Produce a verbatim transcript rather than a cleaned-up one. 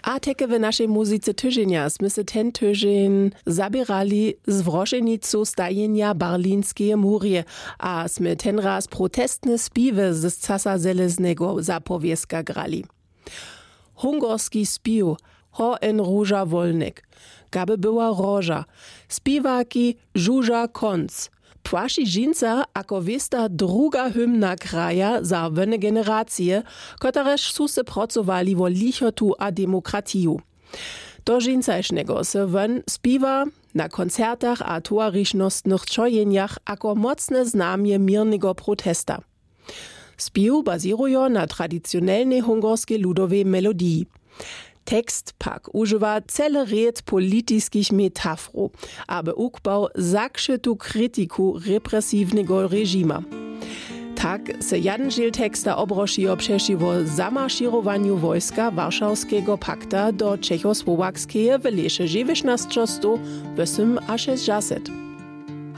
A teke w naszej muzyce tydzienia sme se ten tydzień zabierali z wrożenicu stajenia Berlinskie murie, a sme ten raz protestne spiwy z Casa Zeleznego zapowieska grali. Hungarski spił, ho en róża wolnik, gaby była roża, spiwaki żuża konc. Płaši žinca ako vesta druga hymna kraja za wene generacje, kotarež su se pracowali vo lichotu a demokratiju. Do žincašnego se wen spiwa na koncertach a tuarišnostnych čojenjach ako mocne znamie mirnego protesta. Spiw bazirujo na tradicionelnej hungarskiej ludowej melodii. Tekst pak używa cele red politiskich metafor, aby ukbał zakrzytu krytyku represywnego reżima. Tak se jeden dziel teksta obrošijo przeciwo zamarszirowaniu wojska Warszawskiego pakta do Czechosłowackiej w lesie dziewiętnaście sto osiem a sześćdziesiąt.